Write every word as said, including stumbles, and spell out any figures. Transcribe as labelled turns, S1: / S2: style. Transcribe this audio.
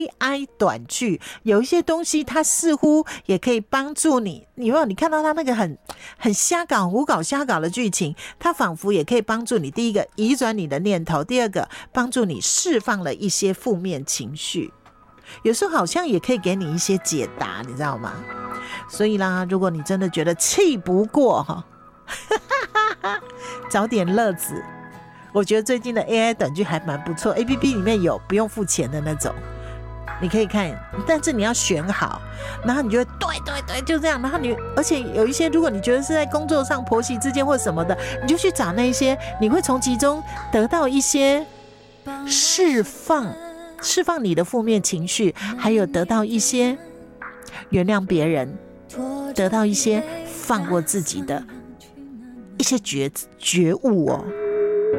S1: I 短剧，有一些东西它似乎也可以帮助你，你有没有？你看到它那个很很瞎搞、胡搞瞎搞的剧情，它仿佛也可以帮助你，第一个移转你的念头，第二个帮助你释放了一些负面情绪，有时候好像也可以给你一些解答，你知道吗？所以啦，如果你真的觉得气不过哈，找点乐子。我觉得最近的 A I 短剧还蛮不错 ，A P P 里面有不用付钱的那种。你可以看，但是你要选好，然后你就会对对对，就这样。然后你，而且有一些，如果你觉得是在工作上婆媳之间或什么的，你就去找那一些，你会从其中得到一些释放，释放你的负面情绪，还有得到一些原谅别人，得到一些放过自己的一些觉觉悟哦。